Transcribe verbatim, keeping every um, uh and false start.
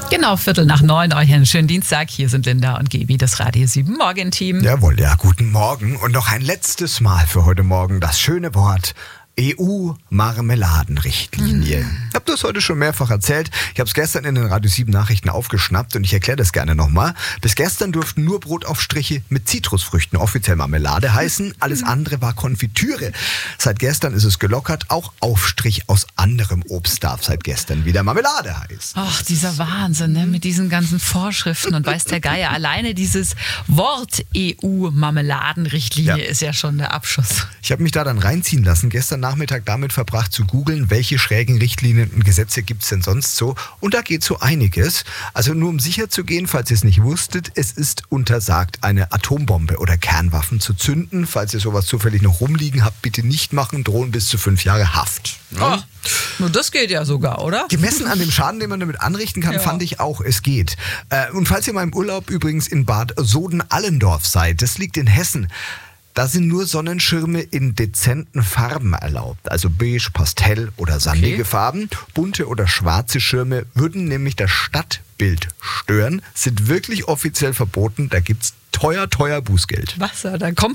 Genau, Viertel nach neun, euch einen schönen Dienstag. Hier sind Linda und Gaby, das Radio sieben Morgen-Team. Jawohl, ja, guten Morgen. Und noch ein letztes Mal für heute Morgen das schöne Wort E U-Marmeladenrichtlinie. Mhm. Ich habe das heute schon mehrfach erzählt. Ich habe es gestern in den Radio sieben Nachrichten aufgeschnappt und ich erkläre das gerne nochmal. Bis gestern durften nur Brotaufstriche mit Zitrusfrüchten offiziell Marmelade heißen. Alles andere war Konfitüre. Seit gestern ist es gelockert. Auch Aufstrich aus anderem Obst darf seit gestern wieder Marmelade heißen. Ach, dieser Wahnsinn, ne? Mit diesen ganzen Vorschriften und weiß der Geier. Alleine dieses Wort E U-Marmeladenrichtlinie Ja. ist ja schon der Abschuss. Ich habe mich da dann reinziehen lassen. Gestern Nachmittag damit verbracht zu googeln, welche schrägen Richtlinien und Gesetze gibt es denn sonst so. Und da geht so einiges. Also nur um sicher zu gehen, falls ihr es nicht wusstet, es ist untersagt, eine Atombombe oder Kernwaffen zu zünden. Falls ihr sowas zufällig noch rumliegen habt, bitte nicht machen, drohen bis zu fünf Jahre Haft. Oh, nur das geht ja sogar, oder? Gemessen an dem Schaden, den man damit anrichten kann, Ja. fand ich auch, es geht. Äh, und falls ihr mal im Urlaub übrigens in Bad Soden-Allendorf seid, das liegt in Hessen, da sind nur Sonnenschirme in dezenten Farben erlaubt, also beige, pastell oder sandige Okay. Farben. Bunte oder schwarze Schirme würden nämlich das Stadtbild stören, sind wirklich offiziell verboten, da gibt's teuer, teuer Bußgeld. Was? Da kommt